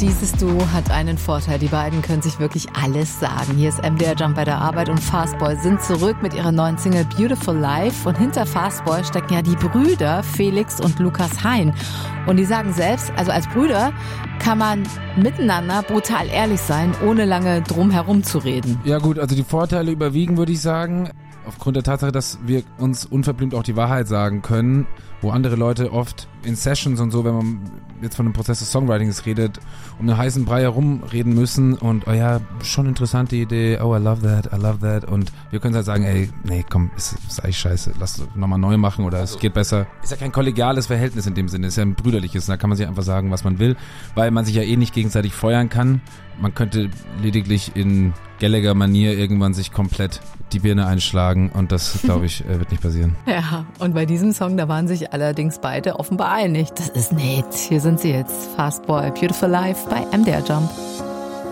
dieses Duo hat einen Vorteil. Die beiden können sich wirklich alles sagen. Hier ist MDR Jump bei der Arbeit und Fastboy sind zurück mit ihrer neuen Single Beautiful Life. Und hinter Fastboy stecken ja die Brüder Felix und Lukas Hein. Und die sagen selbst, also als Brüder kann man miteinander brutal ehrlich sein, ohne lange drum herum zu reden. Ja gut, also die Vorteile überwiegen, würde ich sagen. Aufgrund der Tatsache, dass wir uns unverblümt auch die Wahrheit sagen können, wo andere Leute oft in Sessions und so, wenn man jetzt von einem Prozess des Songwritings redet, um einen heißen Brei herumreden müssen und, oh ja, schon interessante Idee, oh, I love that und wir können halt sagen, ey, nee, komm, ist eigentlich scheiße, lass nochmal neu machen oder es geht besser. Ist ja kein kollegiales Verhältnis in dem Sinne, ist ja ein brüderliches, da kann man sich einfach sagen, was man will, weil man sich ja eh nicht gegenseitig feuern kann. Man könnte lediglich in Gallagher-Manier irgendwann sich komplett die Birne einschlagen und das, glaube ich, wird nicht passieren. Ja, und bei diesem Song, da waren sich allerdings beide offenbar einig. Das ist nett. Hier sind sie jetzt. Fastboy, Beautiful Life bei MDR Jump.